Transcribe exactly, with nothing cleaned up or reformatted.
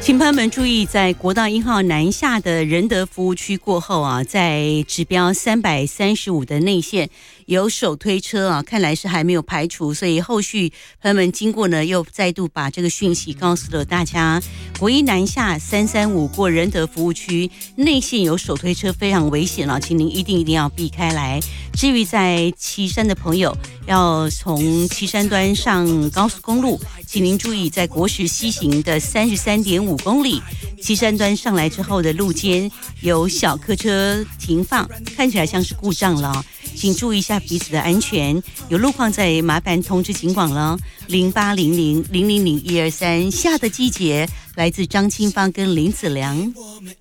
请朋友们注意，在国道一号南下的仁德服务区过后啊，在指标三百三十五的内线有手推车啊，看来是还没有排除，所以后续朋友们经过呢，又再度把这个讯息告诉了大家。国一南下三三五过仁德服务区内线有手推车，非常危险了，请您一定一定要避开来。至于在旗山的朋友，要从旗山端上高速公路，请您注意，在国十西行的三十三点五公里，旗山端上来之后的路肩有小客车停放，看起来像是故障了，请注意一下彼此的安全。有路况再麻烦通知警广了，零八零零零零零一二三。夏的季节，来自张清芳跟林子良。